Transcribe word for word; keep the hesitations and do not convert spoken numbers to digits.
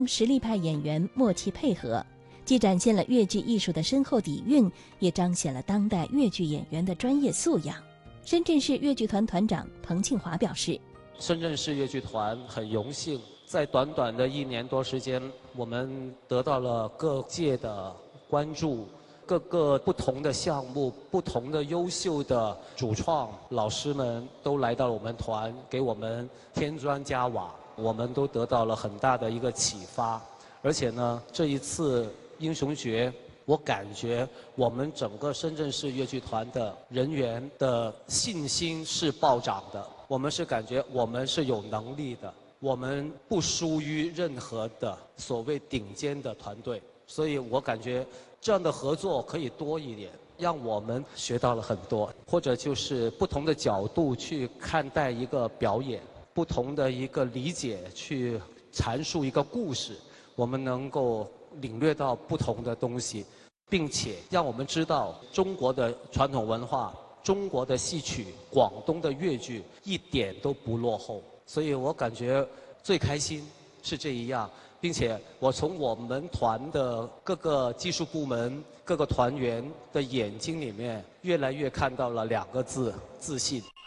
实力派演员默契配合，既展现了粤剧艺术的深厚底蕴，也彰显了当代粤剧演员的专业素养。深圳市粤剧团团长彭庆华表示， 深圳市粤剧团很荣幸，在短短的一年多时间，我们得到了各界的关注，各个不同的项目，不同的优秀的主创老师们都来到了我们团，给我们添砖加瓦，我们都得到了很大的一个启发。而且呢，这一次英雄诀，我感觉我们整个深圳市粤剧团的人员的信心是暴涨的，我们是感觉我们是有能力的，我们不输于任何的所谓顶尖的团队，所以我感觉这样的合作可以多一点，让我们学到了很多，或者就是不同的角度去看待一个表演，不同的一个理解去阐述一个故事，我们能够领略到不同的东西，并且让我们知道中国的传统文化、中国的戏曲、广东的粤剧一点都不落后。所以我感觉最开心是这一样，并且我从我们团的各个技术部门、各个团员的眼睛里面，越来越看到了两个字：自信。